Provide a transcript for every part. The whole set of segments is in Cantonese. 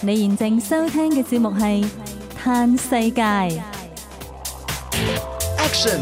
你現正收聽嘅節目係嘆世界。 Action！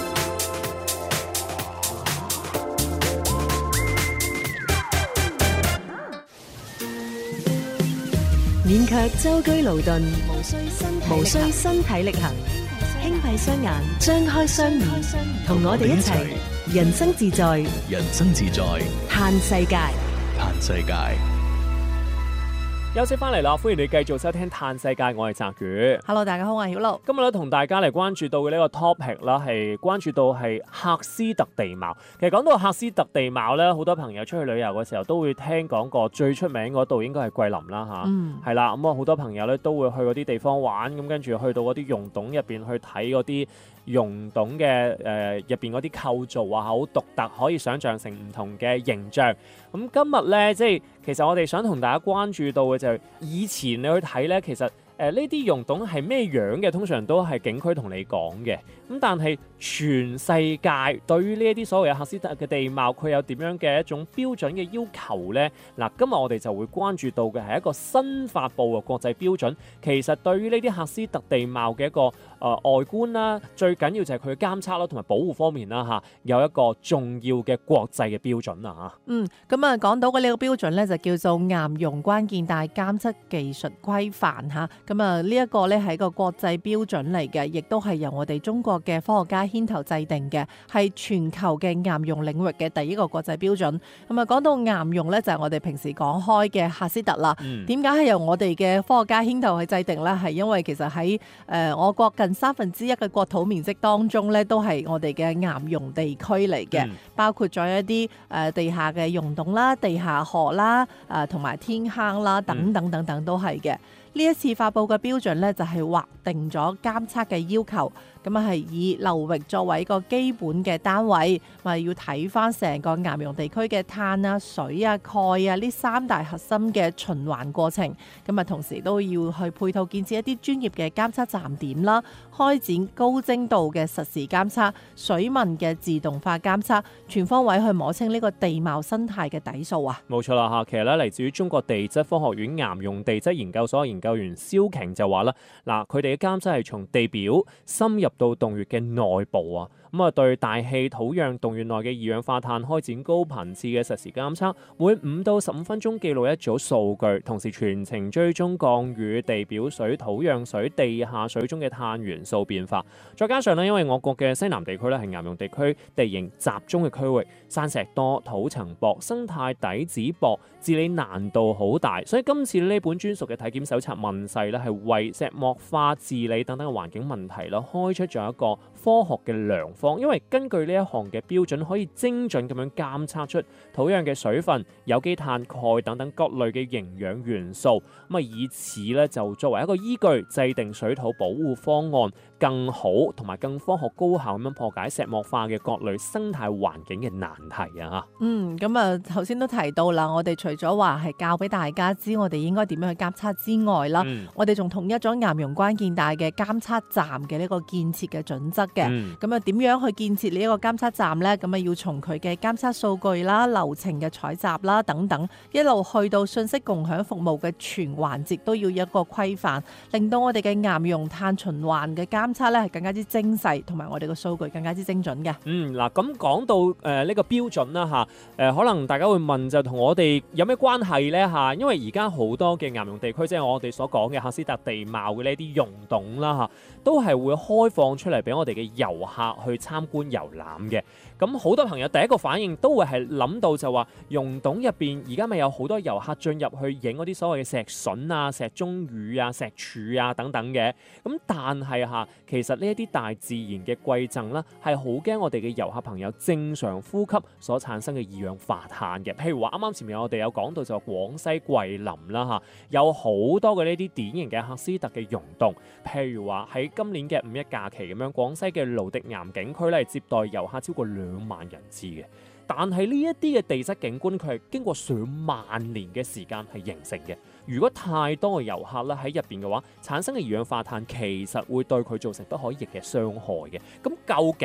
免卻舟車勞頓，無需身體力行，輕閉雙眼，張開雙耳，同我哋一齊人生自在， 人生自在， 嘆世界。 嘆世界。 休息翻嚟啦，歡迎你繼續收聽《嘆世界》，我係澤宇。 Hello， 大家好，我係曉樂。 今日咧同大家嚟關注到嘅呢個 topic 啦，係關注到係喀斯特地貌。其實講到喀斯特地貌咧，好多朋友出去旅遊嘅時候都會聽講過，最出名嗰度應該係桂林啦嚇。係啦，咁啊好多朋友咧都會去嗰啲地方玩，咁跟住去到嗰啲溶洞入邊去睇嗰啲溶洞嘅入邊嗰啲構造啊，好獨特，可以想像成唔同嘅形象。咁今日咧，即係其實我哋想同大家關注到嘅就係以前你去睇咧，其實呢啲溶洞係咩樣嘅，通常都係景區同你講嘅。咁但係全世界對於呢一啲所謂嘅喀斯特嘅地貌，佢有點樣嘅一種標準嘅要求呢？嗱，今日我哋就會關注到嘅係一個新發布嘅國際標準。其實對於呢啲喀斯特地貌嘅一個外觀啦，最緊要就係佢嘅監測啦，同埋保護方面啦嚇，有一個重要嘅國際嘅標準啊嚇。 咁啊講到嘅呢個標準咧，就叫做岩溶關鍵帶監測技術規範嚇。咁啊呢一個咧係一個國際標準嚟嘅，亦都係由我哋中國嘅科學家牽頭制定嘅，係全球嘅岩溶領域嘅第一個國際標準。咁啊講到岩溶咧，就係我哋平時講開嘅喀斯特啦。點解係由我哋嘅科學家牽頭去制定咧？係因為其實喺我國近1/3嘅國土面積當中咧，都係我哋嘅岩溶地區嚟嘅，包括咗一啲地下嘅溶洞啦、地下河啦、同埋天坑啦等等等等都係嘅。呢一次發布嘅標準咧，就係劃定咗監測嘅要求，咁啊係以流域作為一個基本嘅單位，咪要睇翻成個岩溶地區嘅碳啊、水啊、鈣啊呢3大核心嘅循環過程，咁啊同時都要去配套建設一啲專業嘅監測站點啦，開展高精度嘅實時監測、水文嘅自動化監測，全方位去摸清呢個地貌生態嘅底數啊！ 冇錯啦嚇，其實咧嚟自於中國地質科學院岩溶地質研究所研究員蕭瓊就話啦，嗱佢哋嘅監測係從地表深入到洞穴嘅內部啊，咁啊對大氣、土壤、洞穴內嘅二氧化碳開展高頻次嘅實時監測，每5到15分鐘記錄一組數據，同時全程追蹤降雨、地表水、土壤水、地下水中嘅碳元素變化。再加上咧，因為我國嘅西南地區咧係岩溶地區地形集中嘅區域，山石多、土層薄、生態底子薄，治理難度好大，所以今次呢本專屬嘅體檢手冊問世咧，係為石墨化治理等等嘅環境問題啦，開出咗一個科學嘅良方。因為根據呢一項嘅標準，可以精準咁樣監測出土壤嘅水分、有機碳、鈣等等各類嘅營養元素，咁啊以此咧就作為一個依據，制定水土保護方案，更好同埋更科學高效咁樣破解石墨化嘅各類生態環境嘅難題啊！ 咁啊頭先都提到啦，我哋除咗話係教俾大家知我哋應該點樣去監測之外啦，我哋仲統一咗岩溶關鍵帶嘅監測站嘅呢個建設嘅準則嘅。咁啊點樣去建設呢一個監測站呢？咁啊要從佢嘅監測數據啦、流程嘅採集啦等等，一路去到信息共享服務嘅全環節都要有一個規範，令到我哋嘅岩溶碳循環嘅監測咧係更加之精細，同埋我哋嘅數據更加之精準嘅。 嗱咁講到呢個標準啦嚇，可能大家會問就同我哋有咩關係呢嚇？因為而家好多嘅岩溶地區，即係我哋所講嘅喀斯特地貌嘅呢啲溶洞啦嚇，都係會開放出嚟俾我哋嘅遊客去參觀遊覽嘅。咁好多朋友第一個反應都會係諗到就話，溶洞入邊而家咪有好多遊客進入去影嗰啲所謂嘅石筍啊、石鐘魚啊、石柱啊等等嘅。咁但係其實呢一啲大自然嘅饋贈啦，係好驚我哋嘅遊客朋友正常呼吸所產生嘅二氧化碳嘅。譬如話啱啱前面我哋有講到就廣西桂林啦有好多嘅呢啲典型嘅喀斯特嘅溶洞。譬如話喺今年嘅5·1假期咁樣，廣西嘅蘆笛岩景區咧接待遊客超過2萬人次嘅。但係呢一啲嘅地質景觀，佢係經過上萬年嘅時間係形成嘅。如果太多嘅遊客咧喺入邊嘅話，產生嘅二氧化碳其實會對佢造成不可逆嘅傷害嘅。咁究竟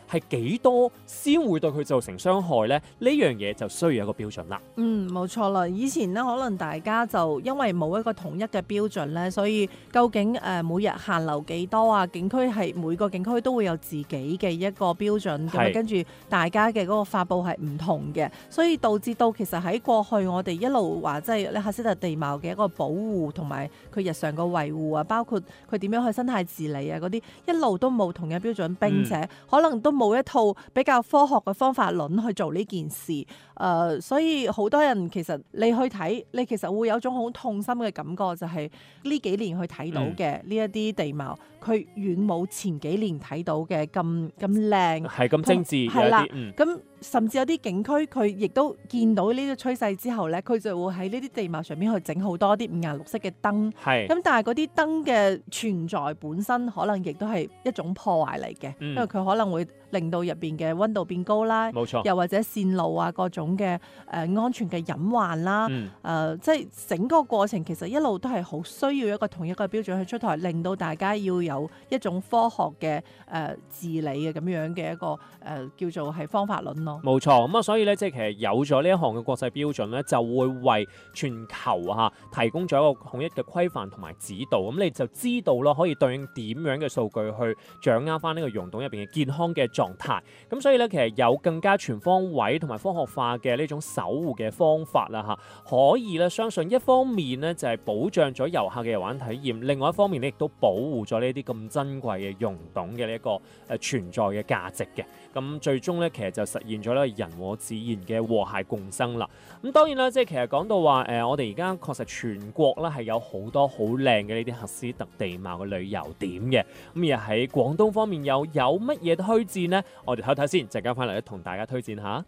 係幾多先會對佢造成傷害呢？呢樣嘢就需要有一個標準啦。 冇錯啦。以前呢，可能大家就因為冇一個統一嘅標準咧，所以究竟每日限流幾多啊？景區係每個景區都會有自己嘅一個標準，咁跟住大家嘅嗰個發布係唔同嘅，所以導致到其實喺過去我哋一路話即係喀斯特地貌嘅一個保護同埋佢日常嘅維護啊，包括佢點樣去生態治理啊嗰啲，一路都冇同一標準，並且可能都冇一套比較科學嘅方法論去做呢件事。所以好多人其實你去睇，你其實會有種好痛心嘅感覺，就係呢幾年去睇到嘅呢一啲地貌，佢遠冇前幾年睇到嘅咁靚， 係咁精緻， 係啦，咁甚至有啲景區佢亦都見到呢個趨勢之後咧，佢就會喺呢啲地貌上面去整好多啲五顏六色嘅燈，咁但係嗰啲燈嘅存在本身可能亦都係一種破壞嚟嘅，因為佢可能會令到入邊嘅溫度變高啦， 冇錯， 又或者線路啊各種嘅安全嘅隱患啦，即係整個過程其實一路都係好需要一個統一嘅標準去出台，令到大家要有一種科學嘅治理嘅咁樣嘅一個叫做係方法論咯。 冇錯，咁所以咧，即係其實有咗呢一項嘅國際標準咧，就會為全球提供咗一個統一嘅規範同埋指導。咁你就知道啦，可以對應點樣嘅數據去掌握翻呢個溶洞入邊嘅健康嘅狀態。咁所以咧，其實有更加全方位同埋科學化嘅呢種守護嘅方法啦，可以咧相信一方面咧就係保障咗遊客嘅遊玩體驗，另外一方面咧亦都保護咗呢啲咁珍貴嘅溶洞嘅呢一個存在嘅價值嘅。咁最終咧，其實就實現咗咧人和自然嘅和諧共生啦。咁當然啦，即係其實講到話我哋而家確實全國咧係有好多好靚嘅呢啲喀斯特地貌嘅旅遊點嘅。咁而喺廣東方面有乜嘢推薦呢？我哋睇睇先，陣間翻嚟咧同大家推薦下。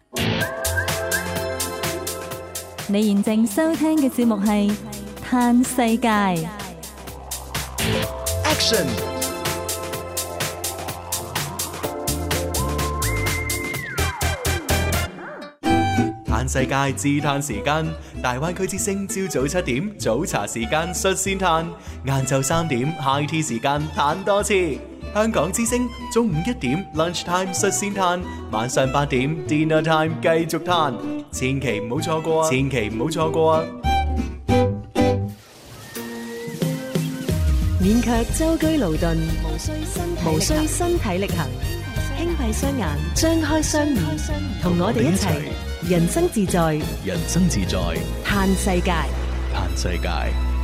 你現正收聽嘅節目係《嘆世界》。 Action！嘆世界自嘆時間，大灣區之聲朝早7點早茶時間率先嘆，晏晝3點 High Tea 時間嘆多次。香港之聲中午1點 Lunch Time 率先嘆，晚上8點 Dinner Time 繼續嘆，千祈唔好錯過啊！千祈唔好錯過啊！ 免卻舟車勞頓，無需身體力行，輕閉雙眼，張開雙耳，同我哋一齊人生自在， 人生自在， 嘆世界。 嘆世界。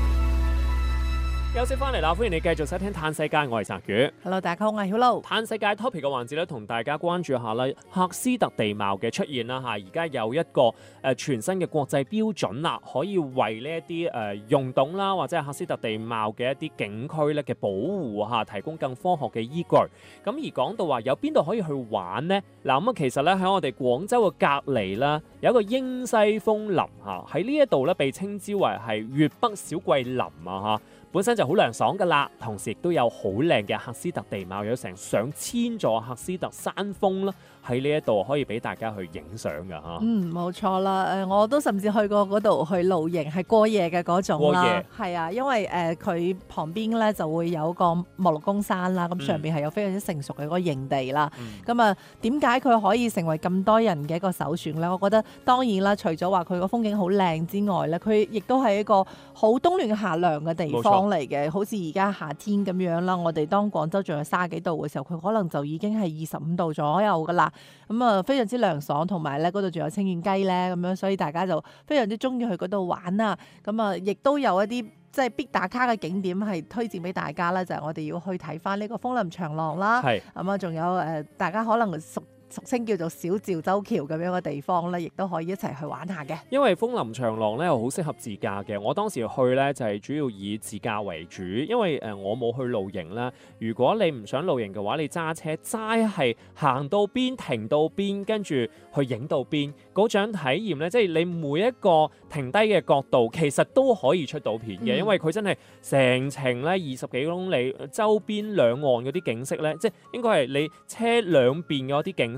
休息翻嚟啦，歡迎你繼續收聽《嘆世界》，我係澤宇。 Hello， 大家好，我係曉露。 嘆世界 topic 嘅環節咧，同大家關注下啦，喀斯特地貌嘅出現啦嚇，而家有一個全新嘅國際標準啦，可以為呢一啲溶洞啦，或者係喀斯特地貌嘅一啲景區咧嘅保護嚇，提供更科學嘅依據。咁而講到話有邊度可以去玩呢？嗱咁啊，其實咧喺我哋廣州嘅隔離啦，有一個英西楓林嚇，喺呢一度咧被稱之為係粵北小桂林啊嚇。本身就好涼爽噶啦，同時亦都有好靚嘅喀斯特地貌，有成上千座喀斯特山峰啦，喺呢一度可以俾大家去影相噶嚇。 冇錯啦，我都甚至去過嗰度去露營，係過夜嘅嗰種啦。係啊，因為佢旁邊咧就會有個莫六公山啦，咁上邊係有非常之成熟嘅嗰個營地啦。咁啊，點解佢可以成為咁多人嘅一個首選咧？我覺得當然啦，除咗話佢個風景好靚之外咧，佢亦都係一個好冬暖夏涼嘅地方嚟嘅，好似而家夏天咁樣啦。我哋當廣州仲有30幾度嘅時候，佢可能就已經係25度左右噶啦。咁啊，非常之涼爽，同埋咧嗰度仲有清遠雞咧，咁樣所以大家就非常之中意去嗰度玩啦。咁啊，亦都有一啲即係必打卡嘅景點係推薦俾大家啦，就係我哋要去睇翻呢個楓林長廊啦。咁啊，仲有大家可能俗稱叫做小趙州橋咁樣嘅地方咧，亦都可以一齊去玩下嘅。 因為楓林長廊咧好適合自駕嘅，我當時去咧就係主要以自駕為主，因為我冇去露營啦。如果你唔想露營嘅話，你揸車齋係行到邊停到邊，跟住去影到邊嗰種體驗咧，即係你每一個停低嘅角度，其實都可以出到片嘅，因為佢真係成程咧20幾公里，周邊兩岸嗰啲景色咧，即係應該係你車兩邊嗰啲景色。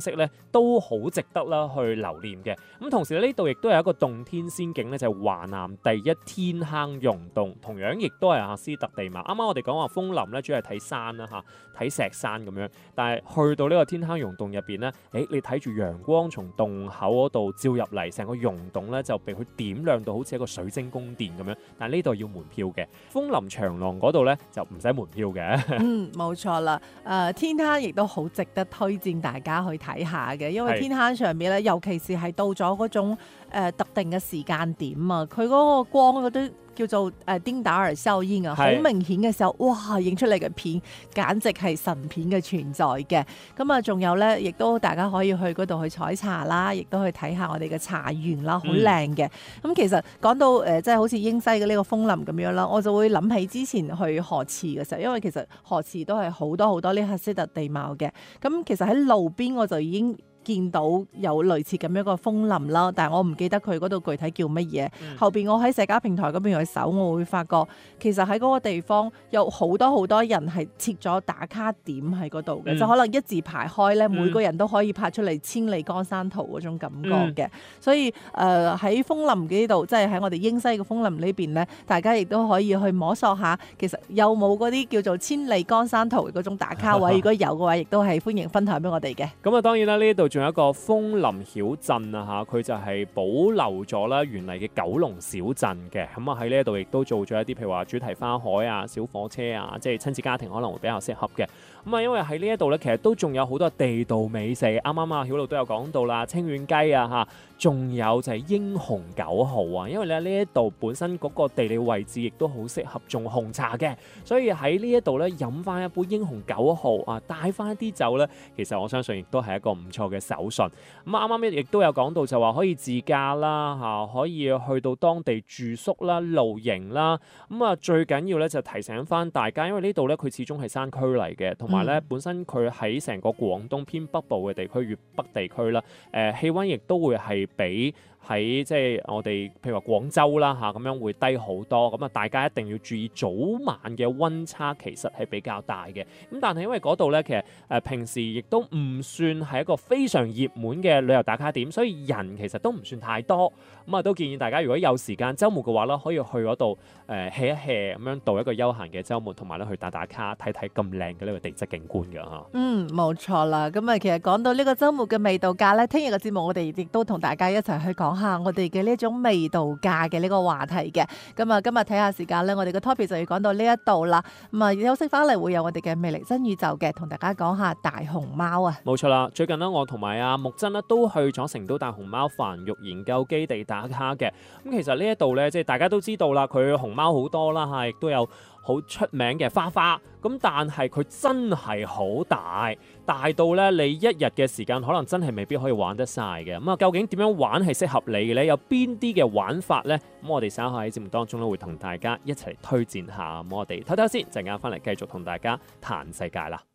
色咧都好值得啦去留念嘅。咁同時呢度亦都有一個洞天仙境咧，就係華南第一天坑溶洞，同樣亦都係阿斯特地貌。啱啱我哋講話楓林咧，主要係睇山啦嚇，睇石山咁樣，但係去到呢個天坑溶洞入邊咧，你睇住陽光從洞口嗰度照入嚟，成個溶洞咧就被佢點亮到好似一個水晶宮殿咁樣。但係呢度要門票嘅，楓林長廊嗰度咧就唔使門票嘅。 冇錯啦。天坑亦都好值得推薦大家去睇下嘅，因為天坑上面咧，尤其是係到咗嗰種特定嘅時間點啊，佢嗰個光嗰啲叫做丁達爾效應啊，好明顯嘅時候，哇！影出嚟嘅片簡直係神片嘅存在嘅。咁啊，仲有咧，亦都大家可以去嗰度去採茶啦，亦都去睇下我哋嘅茶園啦，好靚嘅。咁其實講到即係好似英西嘅呢個楓林咁樣啦，我就會諗起之前去河池嘅時候，因為其實河池都係好多好多呢喀斯特地貌嘅。咁其實喺路邊我就已經見到有類似咁樣個楓林啦，但係我唔記得佢嗰度具體叫乜嘢。後邊我喺社交平台嗰邊去搜，我會發覺其實喺嗰個地方有好多好多人係設咗打卡點喺嗰度嘅，就可能一字排開咧，每個人都可以拍出嚟千里江山圖嗰種感覺嘅。所以喺楓林嘅呢度，即係喺我哋英西嘅楓林呢邊咧，大家亦都可以去摸索下，其實有冇嗰啲叫做千里江山圖嗰種打卡位？如果有嘅話，亦都係歡迎分享俾我哋嘅。 咁啊，當然啦，呢度仲有一個楓林小鎮啊嚇，佢就係保留咗啦原嚟嘅九龍小鎮嘅。咁啊喺呢一度亦都做咗一啲譬如話主題花海啊、小火車啊，即係親子家庭可能會比較適合嘅。咁啊，因為喺呢一度咧，其實都仲有好多地道美食。啱啱啊曉露都有講到啦，清遠雞啊嚇，仲有就係英雄9號啊。因為咧呢一度本身嗰個地理位置亦都好適合種紅茶嘅，所以喺呢一度咧飲翻一杯英雄9號啊，帶翻一啲酒咧，其實我相信亦都係一個唔錯嘅手信。咁啊啱啱亦都有講到就話可以自駕啦嚇，可以去到當地住宿啦、露營啦。咁啊最緊要咧就提醒翻大家，因為呢度咧佢始終係山區嚟嘅，同埋咧本身佢喺成個廣東偏北部嘅地區、粵北地區啦，氣温亦都會係比喺即係我哋譬如話廣州啦嚇咁樣會低好多。咁啊大家一定要注意早晚嘅温差其實係比較大嘅。咁但係因為嗰度咧其實平時亦都唔算係一個非常熱門嘅旅遊打卡點，所以人其實都唔算太多。咁啊都建議大家如果有時間週末嘅話咧，可以去嗰度hea 一 hea 咁樣度一個休閒嘅週末，同埋咧去打打卡睇睇咁靚嘅呢個地質景觀㗎嚇。冇錯啦。咁啊其實講到呢個週末嘅味道價咧，聽日嘅節目我哋亦都同大家一齊去講下我哋嘅呢一種味道價嘅呢個話題嘅。咁啊今日睇下時間咧，我哋嘅 topic 就要講到呢一度啦。咁啊休息翻嚟會有我哋嘅魅力真宇宙嘅，同大家講下大熊貓啊。 冇錯啦，最近呢，我同埋阿木真呢都去咗成都大熊貓繁育研究基地打卡嘅。咁其實呢一度咧，即係大家都知道啦，佢熊貓好多啦嚇，亦都有好出名嘅花花。咁但係佢真係好大，大到咧你一日嘅時間可能真係未必可以玩得晒嘅。咁啊，究竟點樣玩係適合你嘅咧？有邊啲嘅玩法咧？咁我哋稍後喺節目當中咧會同大家一齊嚟推薦下。咁我哋唞唞先，陣間翻嚟繼續同大家談世界啦。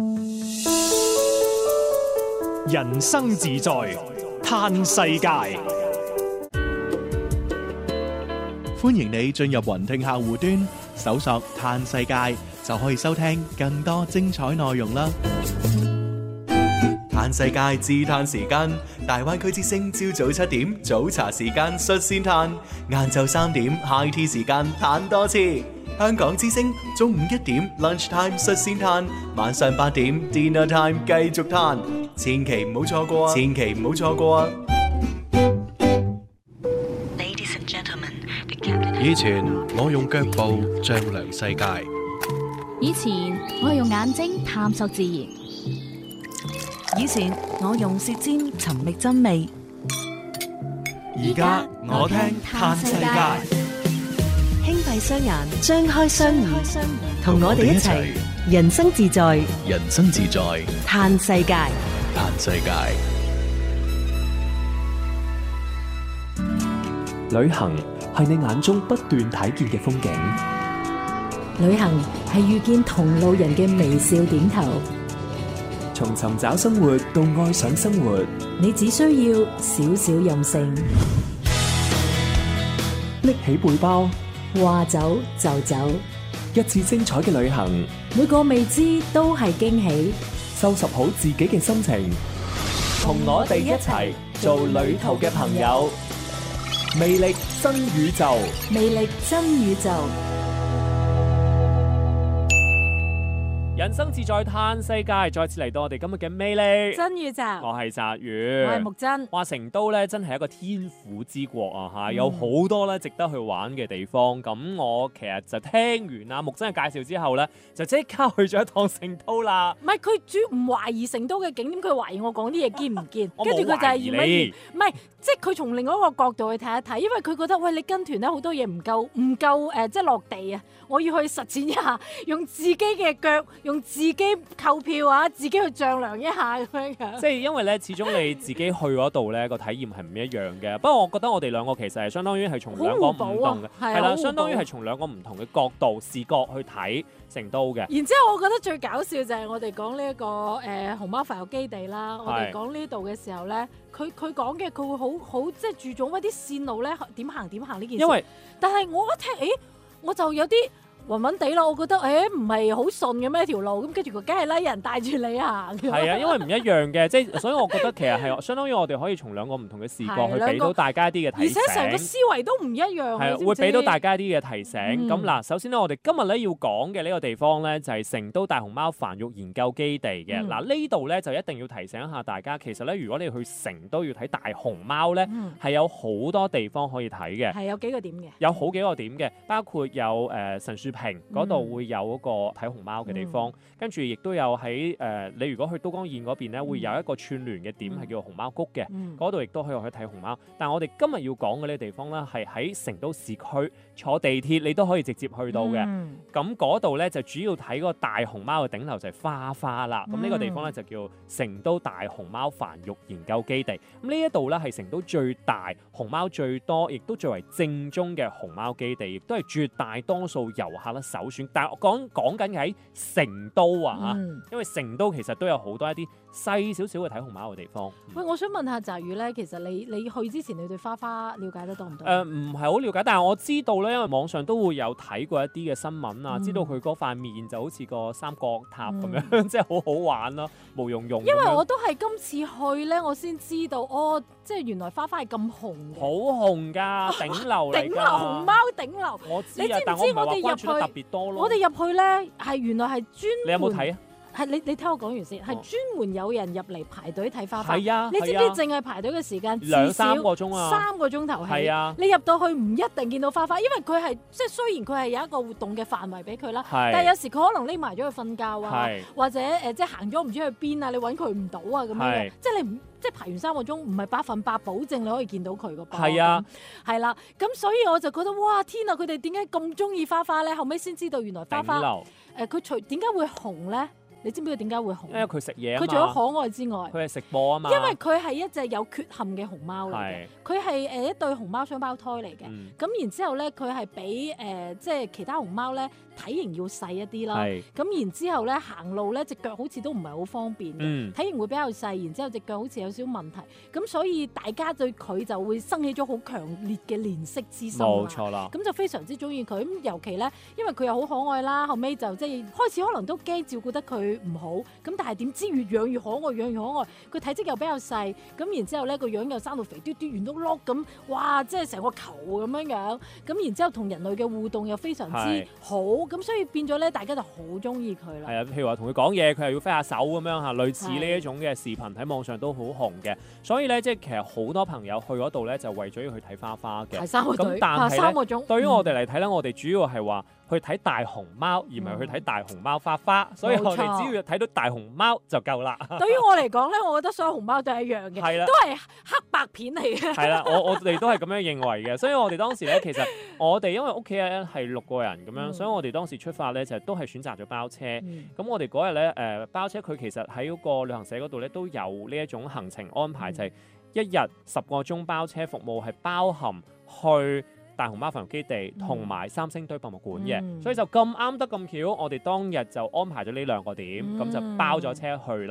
人生自在，嘆世界。 歡迎你進入雲聽客戶端，搜索嘆世界，就可以收聽更多精彩內容啦。嘆世界自嘆時間，大灣區之聲朝早7點早茶時間率先嘆，晏晝3點 high tea 時間嘆多次。香港之聲中午1點 lunch time 率先嘆，晚上8點 dinner time 繼續嘆，千祈唔好錯過啊！千祈唔好錯過啊！ 以前我用腳步丈量世界， 以前我用眼睛探索自然， 以前我用舌尖尋覓真味， 而家我聽嘆世界。 輕閉雙眼，張開雙耳，同我哋一齊人生自在， 人生自在， 嘆世界， 嘆世界。 旅行係你眼中不斷睇見嘅風景， 旅行係遇見同路人嘅微笑點頭。 從尋找生活到愛上生活， 你只需要少少任性， 拎起背包， 話走就走， 一次精彩嘅旅行， 每個未知都係驚喜。 收拾好自己嘅心情， 同我哋一齊做旅途嘅朋友，魅力新宇宙， 魅力真宇宙。 人生自在嘆世界，再次嚟到我哋今日嘅魅力真宇宙， 我係澤宇， 我係木真。 哇！成都咧真係一個天府之國啊嚇，有好多咧值得去玩嘅地方。咁我其實就聽完阿木真嘅介紹之後咧，就即刻去咗一趟成都啦。 唔係佢主要唔懷疑成都嘅景點，佢懷疑我講啲嘢堅唔堅，跟住佢就係驗一驗。唔係，即係佢從另外一個角度去睇一睇，因為佢覺得喂你跟團咧好多嘢唔夠即係落地啊！我要去實踐一下，用自己嘅腳，用自己購票啊，自己去丈量一下咁樣樣。 即係因為咧，始終你自己去嗰度咧個體驗係唔一樣嘅。不過我覺得我哋兩個其實係相當於係從兩個唔同嘅，係啦，相當於係從兩個唔同嘅角度視角去睇成都嘅。 然之後我覺得最搞笑就係我哋講呢一個熊貓繁育基地啦，我哋講呢度嘅時候咧，佢講嘅佢會好即係注重一啲線路咧點行呢件事。 因為但係我一聽，我就有啲暈暈地咯，我覺得唔係好順嘅咩條路，咁跟住佢梗係拉人帶住你行。 係啊，因為唔一樣嘅，即係所以我覺得其實係相當於我哋可以從兩個唔同嘅視角去俾到大家一啲嘅提醒， 而且成個思維都唔一樣。 係會俾到大家一啲嘅提醒。咁嗱，首先咧，我哋今日咧要講嘅呢個地方咧就係成都大熊貓繁育研究基地嘅。嗱呢度咧就一定要提醒一下大家，其實咧如果你去成都要睇大熊貓咧，係有好多地方可以睇嘅。 係有幾個點嘅？ 有好幾個點嘅，包括有神樹坪嗰度會有嗰個睇熊貓嘅地方，跟住亦都有喺你如果去都江堰嗰邊咧，會有一個串聯嘅點係叫做熊貓谷嘅，嗰度亦都可以去睇熊貓。但係我哋今日要講嘅呢個地方咧，係喺成都市區坐地鐵你都可以直接去到嘅。咁嗰度咧就主要睇嗰個大熊貓嘅頂樓就係花花啦。咁呢個地方咧就叫成都大熊貓繁育研究基地。咁呢一度咧係成都最大、熊貓最多，亦都最為正宗嘅熊貓基地，亦都係絕大多數遊客咧首選。但係我講緊喺成都啊，因為成都其實都有好多一啲細少少嘅睇熊貓嘅地方。 喂，我想問下澤宇咧，其實你去之前，你對花花了解得多唔多？ 唔係好了解，但係我知道咧，因為網上都會有睇過一啲嘅新聞啊，知道佢嗰塊面就好似個三角塔咁樣，即係好好玩咯，毛茸茸。 因為我都係今次去咧，我先知道即係原來花花係咁紅嘅。 好紅㗎，頂樓嚟㗎。 頂樓熊貓頂樓。 我知啊，但我唔係話關注得特別多咯。 我哋入去咧係原來係專門。 你有冇睇啊？ 係你聽我講完先，係專門有人入嚟排隊睇花花。 係啊， 你知唔知淨係排隊嘅時間 2-3個鐘啊 ？3個鐘頭係啊。 你入到去唔一定見到花花，因為佢係即係雖然佢係有一個活動嘅範圍俾佢啦，但係有時佢可能匿埋咗去瞓覺啊，或者即係行咗唔知去邊啊，你揾佢唔到啊咁樣。即係你唔即係排完3個鐘，唔係100%保證你可以見到佢個噃。 係啊， 係啦，咁所以我就覺得哇天啊！佢哋點解咁中意花花咧？後尾先知道原來花花佢點解會紅咧？你知唔知佢點解會紅？因為佢食嘢啊嘛。 佢除咗可愛之外， 佢係食播啊嘛。 因為佢係一隻有缺陷嘅熊貓嚟嘅，佢係一對熊貓雙胞胎嚟嘅。咁然之後咧，佢係比即係其他熊貓咧體型要細一啲啦。咁然之後咧行路咧隻腳好似都唔係好方便嘅，體型會比較細，然之後隻腳好似有少少問題。咁所以大家對佢就會生起咗好強烈嘅憐惜之心。 冇錯啦。 咁就非常之中意佢。咁尤其咧，因為佢又好可愛啦，後尾就即係開始可能都驚照顧得佢唔好，咁但係點知越養越可愛，養越可愛。佢體積又比較細，咁然之後咧個樣又生到肥嘟嘟圓碌碌咁，哇！即係成個球咁樣樣。咁然之後同人類嘅互動又非常之好，咁所以變咗咧大家就好中意佢啦。 係啊，譬如話同佢講嘢，佢又要揮下手咁樣嚇，類似呢一種嘅視頻喺網上都好紅嘅。所以咧，即係其實好多朋友去嗰度咧，就為咗要去睇花花嘅。咁但係 3個鐘。 對於我哋嚟睇咧，我哋主要係話去睇大熊貓，而唔係去睇大熊貓花花。所以我哋只要睇到大熊貓就夠啦。 對於我嚟講咧，我覺得所有熊貓都係一樣嘅，都係黑白片嚟嘅。 係啦，我哋都係咁樣認為嘅。所以我哋當時咧，其實我哋因為屋企人係6個人咁樣，所以我哋當時出發咧就都係選擇咗包車。咁我哋嗰日咧包車，佢其實喺嗰個旅行社嗰度咧都有呢一種行程安排，就係1日10個鐘包車服務，係包含去大熊貓繁育基地同埋三星堆博物館嘅，所以就咁啱得咁巧，我哋當日就安排咗呢2個點，咁就包咗車去啦。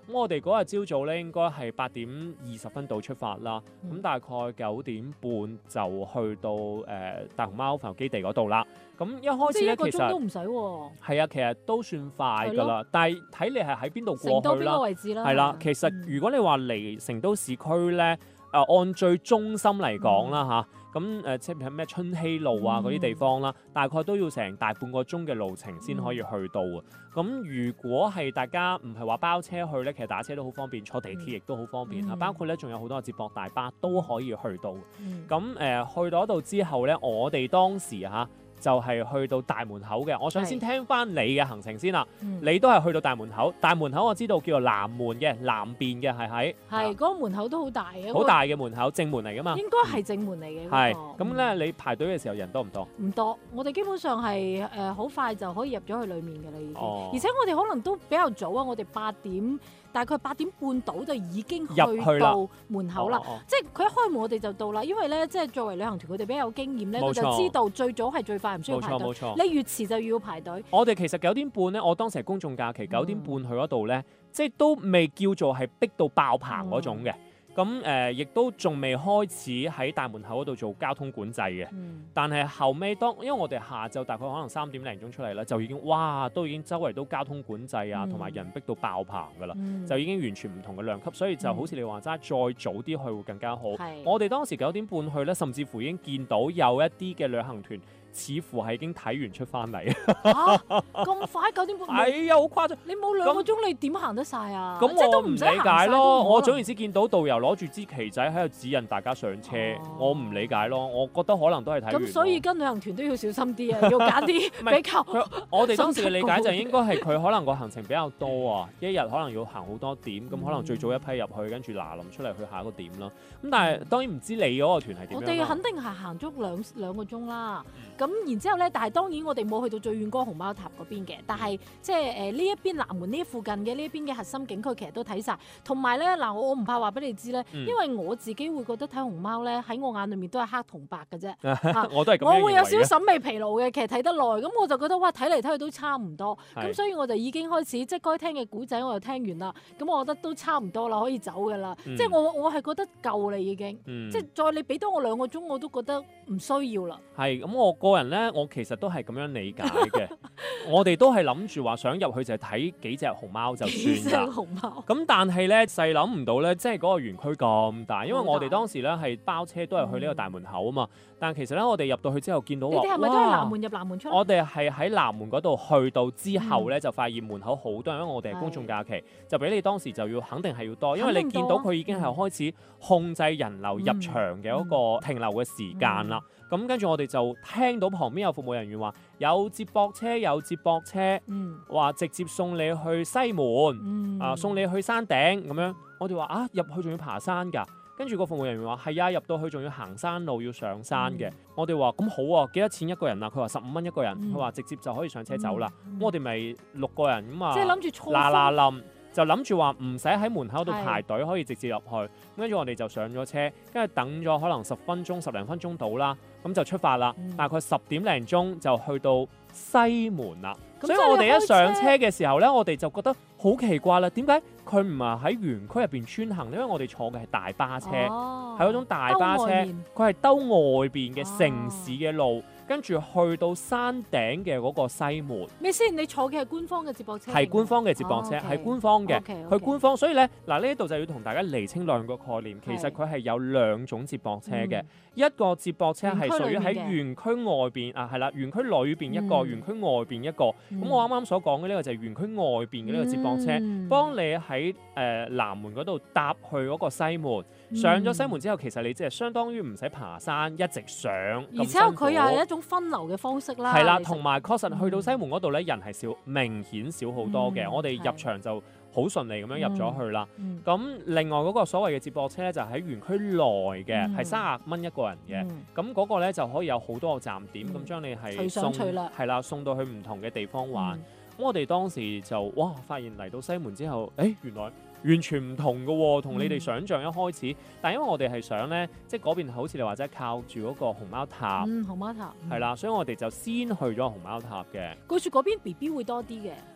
我哋嗰日朝早咧應該係8:20到出發啦，咁大概9點半就去到大熊貓繁育基地嗰度啦。咁一開始咧其實都唔使喎。 係啊，其實都算快㗎啦，但係睇你係喺邊度過去啦。 成都邊個位置啦？ 係啦，其實如果你話離成都市區咧，按最中心嚟講啦嚇，咁即係咩春熙路啊嗰啲地方啦，大概都要成大半個鐘嘅路程先可以去到啊。咁如果係大家唔係話包車去咧，其實打車都好方便，坐地鐵亦都好方便啊。包括咧仲有好多接駁大巴都可以去到。咁去到嗰度之後咧，我哋當時就係去到大門口嘅。我想先聽翻你嘅行程先啦。你都係去到大門口，大門口我知道叫做南門嘅，南邊嘅係喺。係嗰個門口都好大嘅。 好大嘅門口，正門嚟噶嘛？應該係正門嚟嘅。 係咁咧，你排隊嘅時候人多唔多？ 唔多，我哋基本上係好快就可以入咗去裡面嘅啦已經。而且我哋可能都比較早啊，我哋大概8點半到就已經去到門口啦。即係佢一開門我哋就到啦，因為咧即係作為旅行團佢哋比較有經驗咧，佢就知道最早係最快，唔需要排隊。冇錯，你越遲就要排隊。 我哋其實9點半咧，我當時係公眾假期9點半去嗰度咧，即係都未叫做係逼到爆棚嗰種嘅。咁亦都仲未開始喺大門口嗰度做交通管制嘅。但係後尾因為我哋下晝大概可能3點零鐘出嚟啦，就已經都已經周圍都交通管制啊，同埋人逼到爆棚㗎啦，就已經完全唔同嘅量級，所以就好似你話齋，再早啲去會更加好。我哋當時9點半去咧，甚至乎已經見到有一啲嘅旅行團。似乎係已經睇完出翻嚟。 咁快9點半？ 係啊，好誇張！ 你冇2個鐘，你點行得晒啊？ 咁我唔理解咯。我總言之見到導遊攞住支旗仔喺度指引大家上車，我唔理解咯。我覺得可能都係睇完。 咁所以跟旅行團都要小心啲啊，要揀啲比較。 我哋當時嘅理解就應該係佢可能個行程比較多啊，一日可能要行好多點，咁可能最早一批入去，跟住嗱臨出嚟去下一個點啦。咁但係當然唔知你嗰個團係點樣。 我哋肯定係行足兩個鐘啦。咁然之後咧，但係當然我哋冇去到最遠嗰個熊貓塔嗰邊嘅，但係即係呢一邊南門呢附近嘅呢一邊嘅核心景區其實都睇晒。同埋咧嗱，我唔怕話俾你知咧，因為我自己會覺得睇熊貓咧喺我眼裏面都係黑同白嘅啫。 我都係咁樣認為嘅。 我會有少少審美疲勞嘅，其實睇得耐，咁我就覺得哇，睇嚟睇去都差唔多。咁所以我就已經開始即係該聽嘅古仔我就聽完啦。咁我覺得都差唔多啦，可以走㗎啦。即係我係覺得夠啦已經。即係再你俾多我2個鐘我都覺得唔需要啦。係咁，我個人咧。我其實都係咁樣理解嘅，我哋都係諗住話想入去就係睇幾隻熊貓就算啦。咁但係咧細諗唔到咧，即係嗰個園區咁大，因為我哋當時咧係包車都係去呢個大門口啊嘛。但係其實咧我哋入到去之後見到話， 你哋係咪都係南門入南門出？ 我哋係喺南門嗰度去到之後咧，就發現門口好多人，因為我哋係公眾假期，就比你當時就要肯定係要多，因為你見到佢已經係開始控制人流入場嘅嗰個停留嘅時間啦。咁跟住我哋就聽到旁邊有服務人員話有接駁車，話直接送你去西門，送你去山頂咁樣。我哋話入去仲要爬山㗎，跟住個服務人員話係啊，入到去仲要行山路要上山嘅。我哋話咁好啊，幾多錢一個人啊？佢話15蚊一個人，佢話直接就可以上車走啦。咁我哋咪6個人咁啊， 即係諗住嗱就諗住話唔使喺門口度排隊，可以直接入去。跟住我哋就上咗車，跟住等咗可能10零分鐘到啦，咁就出發啦。大概10點零鐘就去到西門啦。所以我哋一上車嘅時候咧，我哋就覺得好奇怪啦。點解佢唔係喺園區入邊穿行？因為我哋坐嘅係大巴車，係嗰種大巴車，佢係兜外邊嘅城市嘅路。跟住去到山頂嘅嗰個西門。 咩先？你坐嘅係官方嘅接駁車？ 係官方嘅接駁車，係官方嘅。佢官方，所以咧嗱呢度就要同大家釐清2個概念。其實佢係有2種接駁車嘅。一個接駁車係屬於喺園區外邊係啦，園區裏邊一個，園區外邊一個。咁我啱啱所講嘅呢個就係園區外邊嘅呢個接駁車，幫你喺南門嗰度搭去嗰個西門。上咗西門之後，其實你即係相當於唔使爬山，一直上。 而且佢又係一種分流嘅方式啦。 係啦，同埋確實去到西門嗰度咧，人係少，明顯少好多嘅。我哋入場就好順利咁樣入咗去啦。咁另外嗰個所謂嘅接駁車咧，就喺園區內嘅，係30蚊一個人嘅。咁嗰個咧就可以有好多個站點，咁將你係送到去唔同嘅地方玩。咁我哋當時就發現嚟到西門之後，原來完全唔同嘅喎，同你哋想象一開始。但係因為我哋係想咧，即係嗰邊好似你話齋靠住嗰個熊貓塔， 熊貓塔係啦，所以我哋就先去咗熊貓塔嘅。 據說嗰邊 BB 會多啲嘅。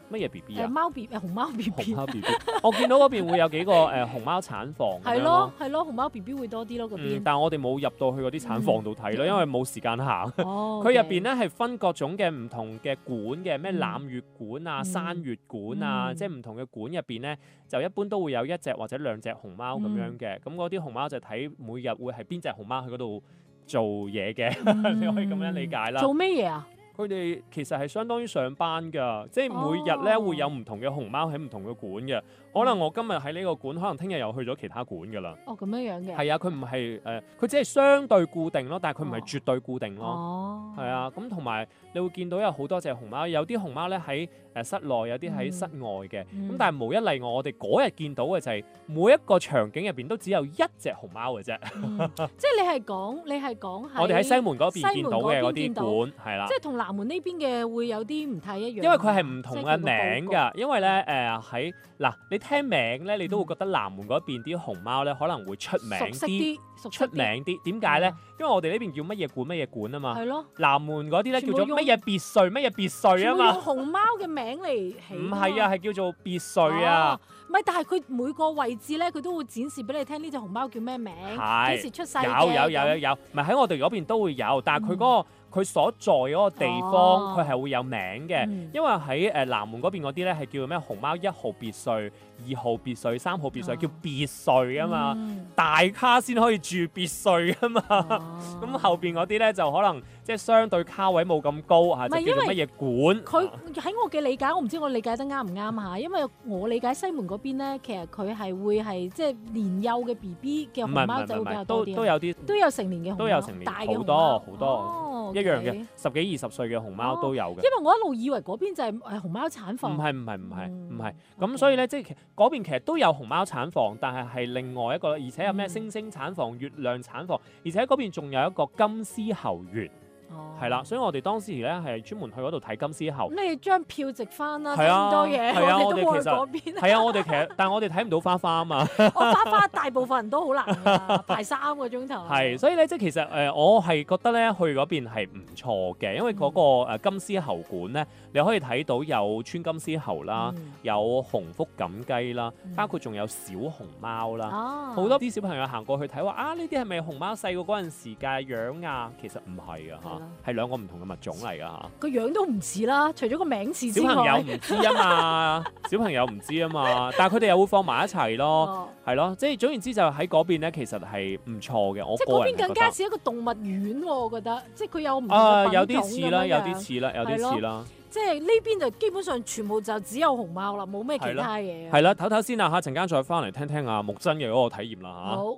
乜嘢 B B 啊？ 貓 B 熊貓 B B。 熊貓 B B， 我見到嗰邊會有幾個熊貓產房咁樣咯。 係咯，熊貓 B B 會多啲咯嗰邊。 但係我哋冇入到去嗰啲產房度睇咯，因為冇時間行。佢入邊咧係分各種嘅唔同嘅館嘅，咩攬月館啊、山月館啊，即係唔同嘅館入邊咧，就一般都會有一隻或者兩隻熊貓咁樣嘅。咁嗰啲熊貓就睇每日會係邊隻熊貓去嗰度做嘢嘅，你可以咁樣理解啦。 做咩嘢啊？ 佢哋其實係相當於上班㗎，即係每日咧會有唔同嘅熊貓喺唔同嘅館嘅。可能我今日喺呢個館，可能聽日又去咗其他館㗎啦。 哦，咁樣嘅。 係啊，佢唔係佢只係相對固定咯，但係佢唔係絕對固定咯。 哦。 係啊，咁同埋你會見到有好多隻熊貓，有啲熊貓咧喺室內，有啲喺室外嘅。咁但係無一例外，我哋嗰日見到嘅就係每一個場景入邊都只有一隻熊貓嘅啫。 即係你係講我哋喺西門嗰邊見到嘅嗰啲館係啦。 即係同南門呢邊嘅會有啲唔太一樣。 因為佢係唔同嘅名㗎，因為咧喺你聽名咧，你都會覺得南門嗰邊啲熊貓咧可能會出名啲，出名啲。點解咧？因為我哋呢邊叫乜嘢館啊嘛。係咯。南門嗰啲咧叫做乜嘢別墅啊嘛。 用熊貓嘅名嚟起。唔係啊，係叫做別墅啊。 唔係，但係佢每個位置咧，佢都會展示俾你聽呢隻熊貓叫咩名，幾時出世嘅。 有，唔係喺我哋嗰邊都會有，但係佢嗰個。佢所在嗰個地方，佢係會有名嘅，因為喺南門嗰邊嗰啲咧係叫咩熊貓1號別墅、2號別墅、3號別墅，叫別墅啊嘛，大咖先可以住別墅啊嘛。咁後邊嗰啲咧就可能即係相對卡位冇咁高嚇，就叫做乜嘢館。 佢喺我嘅理解，我唔知我理解得啱唔啱嚇，因為我理解西門嗰邊咧，其實佢係會係即係年幼嘅 BB 嘅熊貓就會比較多啲， 都有啲都有成年嘅熊貓， 都有成年大嘅好多。一樣嘅，10幾20歲嘅熊貓都有嘅。因為我一路以為嗰邊就係熊貓產房。 唔係。咁所以咧，即係嗰邊其實都有熊貓產房，但係另外一個，而且有咩星星產房、月亮產房，而且嗰邊仲有一個金絲猴園。係啦，所以我哋當時咧係專門去嗰度睇金絲猴。 咁你將票值翻啦，咁多嘢，我哋都會去嗰邊。 係啊，我哋其實，但係我哋睇唔到花花啊嘛。 花大部分人都好難㗎，排3個鐘頭。 係，所以咧即係其實我係覺得咧去嗰邊係唔錯嘅，因為嗰個金絲猴館咧，你可以睇到有川金絲猴啦，有紅腹錦雞啦，包括仲有小熊貓啦。好多啲小朋友行過去睇話啊，呢啲係咪熊貓細個嗰陣時嘅樣啊？其實唔係啊嚇。係兩個唔同嘅物種嚟㗎嚇， 個樣都唔似啦，除咗個名似之外。 小朋友唔知啊嘛，但係佢哋又會放埋一齊咯，係咯，即係總言之就喺嗰邊咧，其實係唔錯嘅。我即係嗰邊更加似一個動物園喎，我覺得，即係佢有唔同嘅品種咁樣。 有啲似啦。 即係呢邊就基本上全部就只有熊貓啦，冇咩其他嘢。 係啦，唞唞先啦嚇，陣間再翻嚟聽聽阿木真嘅嗰個體驗啦嚇。 好。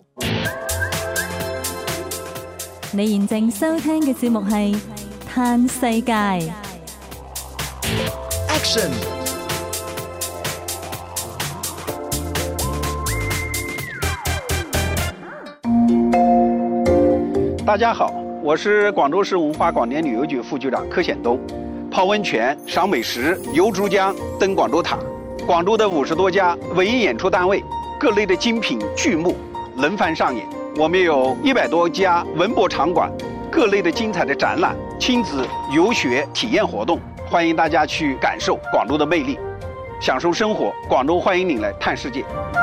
你現正收聽嘅節目係《嘆世界》。 Action！ 大家好，我是廣州市文化廣電旅遊局副局長柯顯東。泡溫泉、賞美食、遊珠江、登廣州塔，廣州的50多家文藝演出單位，各類的精品劇目輪番上演。我們有100多家文博場館，各類的精彩的展覽、親子遊學體驗活動，歡迎大家去感受廣州的魅力，享受生活。廣州歡迎您來嘆世界。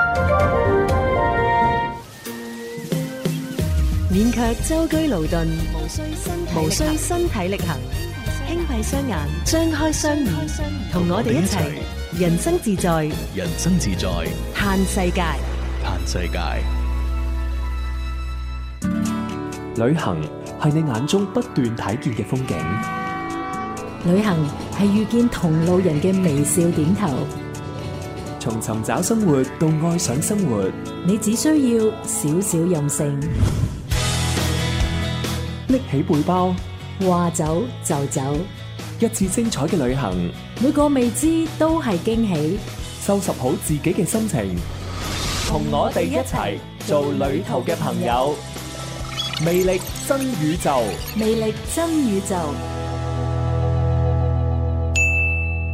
免卻舟車勞頓，無需身體力行，輕閉雙眼，張開雙耳，同我哋一齊人生自在，嘆世界。 旅行係你眼中不斷睇見嘅風景， 旅行係遇見同路人嘅微笑點頭。 從尋找生活到愛上生活， 你只需要少少任性。 拎起背包， 話走就走， 一次精彩嘅旅行， 每個未知都係驚喜。 收拾好自己嘅心情，同我哋一齊做旅途嘅朋友。魅力真宇宙， 魅力真宇宙。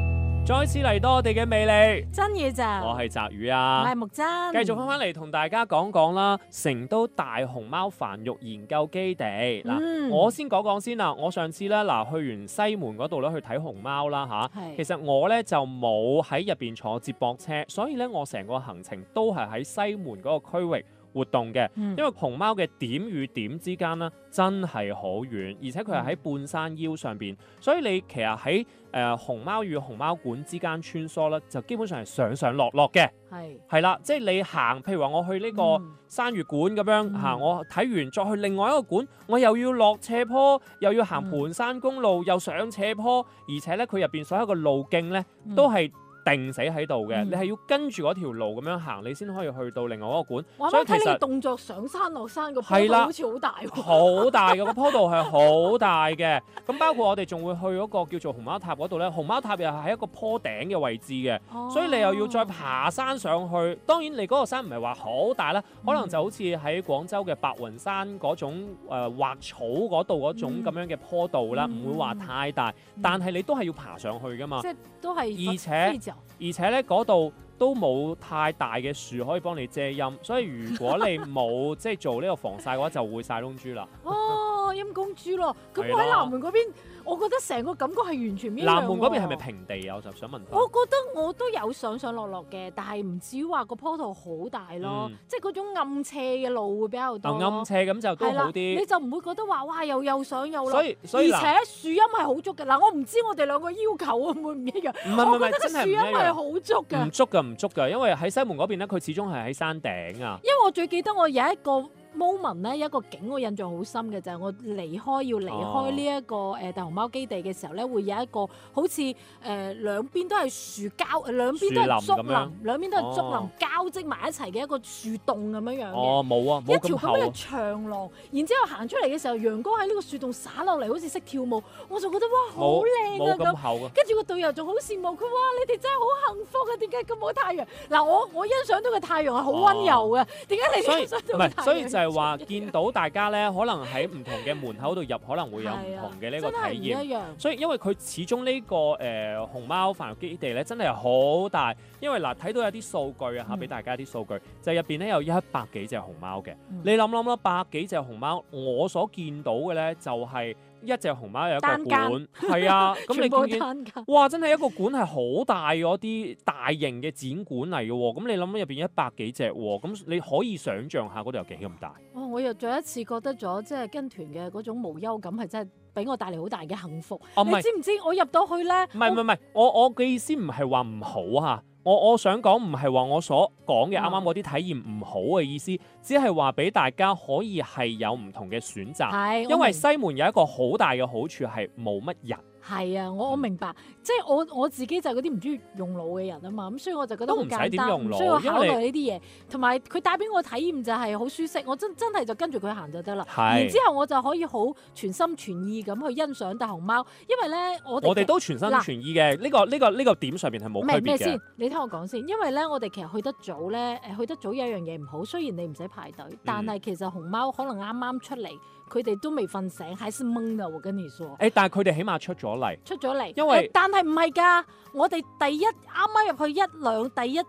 再次嚟到我哋嘅魅力， 真嘢咋？ 我係澤宇啊， 我係木真。 繼續翻嚟同大家講講啦，成都大熊貓繁育研究基地嗱，我先講講先啦。我上次咧去完西門嗰度咧去睇熊貓啦嚇，其實我咧就冇喺入邊坐接駁車，所以咧我成個行程都係喺西門嗰個區域活動嘅，因為熊貓嘅點與點之間咧真係好遠，而且佢係喺半山腰上邊，所以你其實喺熊貓與熊貓館之間穿梭咧，就基本上係上上落落嘅。係啦，即係你行，譬如話我去呢個山月館咁樣嚇，我睇完再去另外一個館，我又要落斜坡，又要行盤山公路，又上斜坡，而且咧佢入邊所有嘅路徑咧都係定死喺度嘅，你係要跟住嗰條路咁樣行，你先可以去到另外一個館。 所以其實睇你動作上山落山個坡度好似好大喎， 好大嘅個坡度係好大嘅。咁包括我哋仲會去嗰個叫做熊貓塔嗰度咧，熊貓塔又係喺一個坡頂嘅位置嘅，所以你又要再爬山上去。當然你嗰個山唔係話好大啦，可能就好似喺廣州嘅白雲山嗰種畫草嗰度嗰種咁樣嘅坡度啦，唔會話太大，但係你都係要爬上去噶嘛。 即係都係， 而且咧嗰度都冇太大嘅樹可以幫你遮陰，所以如果你冇即係做呢個防曬嘅話，就會曬窿豬啦。 哦，陰公豬咯！咁我喺南門嗰邊，我覺得成個感覺係完全唔一樣。 南門嗰邊係咪平地啊？我就想問。 我覺得我都有上上落落嘅，但係唔至於話個坡度好大咯，即係嗰種暗斜嘅路會比較多。 暗斜咁就都好啲。 你就唔會覺得話哇又上又落。 所以而且樹蔭係好足嘅。嗱，我唔知我哋兩個要求會唔會唔一樣。 唔係， 真係樹蔭係好足嘅。 唔足㗎，因為喺西門嗰邊咧，佢始終係喺山頂啊。 因為我最記得我有一個 moment 咧，有一個景我印象好深嘅就係我要離開呢一個大熊貓基地嘅時候咧，會有一個好似兩邊都係樹交，兩邊都係竹林，兩邊都係竹林交織埋一齊嘅一個樹洞咁樣樣嘅。 哦，冇啊，冇咁厚。 一條咁嘅長廊，然之後行出嚟嘅時候，陽光喺呢個樹洞灑落嚟，好似識跳舞，我就覺得哇好靚啊咁。跟住個導遊仲好羨慕佢，哇你哋真係好幸福啊！點解咁好太陽？嗱我欣賞到嘅太陽係好溫柔嘅，點解你欣賞到嘅太陽？ 所以就係話見到大家咧，可能喺唔同嘅門口度入，可能會有唔同嘅呢個體驗。所以因為佢始終呢個熊貓繁育基地咧，真係好大。因為嗱睇到有啲數據啊嚇，俾大家啲數據，就入邊咧有100幾隻熊貓嘅。你諗啦，百幾隻熊貓，我所見到嘅咧就係一隻熊貓有一個館，係啊，咁你見哇，真係一個館係好大嗰啲大型嘅展館嚟嘅喎。咁你諗入邊100幾隻喎，咁你可以想像下嗰度有幾咁大。 我又再一次覺得咗，即係跟團嘅嗰種無憂感係真係俾我帶嚟好大嘅幸福。你知唔知我入到去咧？唔係， 我嘅意思唔係話唔好嚇。我想講唔係話我所講嘅啱啱嗰啲體驗唔好嘅意思，只係話俾大家可以係有唔同嘅選擇。因為西門有一個好大嘅好處係冇乜人。 係啊，我明白，即係我自己就係嗰啲唔中意用腦嘅人啊嘛，咁所以我就覺得好簡單，唔需要考慮呢啲嘢，同埋佢帶俾我體驗就係好舒適，我真係就跟住佢行就得啦。然之後我就可以好全心全意咁去欣賞大熊貓，因為咧我哋都全心全意嘅，呢個點上面係冇區別嘅。 咩先？你聽我講先，因為咧我哋其實去得早咧，去得早有一樣嘢唔好，雖然你唔使排隊，但係其實熊貓可能啱啱出嚟。佢哋都未瞓醒，還是懵㗎，我跟你說。 但係佢哋起碼出咗嚟， 因為但係唔係㗎，我哋啱啱入去第一